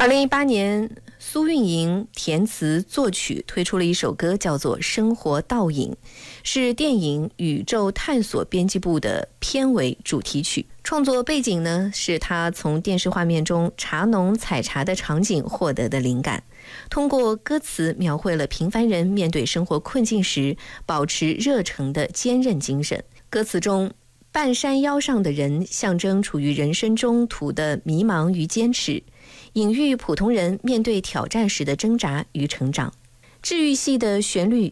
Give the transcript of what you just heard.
2018年，苏运莹填词作曲推出了一首歌，叫做《生活倒影》，是电影《宇宙探索编辑部》的片尾主题曲。创作背景呢，是他从电视画面中茶农采茶的场景获得的灵感，通过歌词描绘了平凡人面对生活困境时保持热诚的坚韧精神。歌词中，半山腰上的人象征处于人生中途的迷茫与坚持，隐喻普通人面对挑战时的挣扎与成长。治愈系的旋律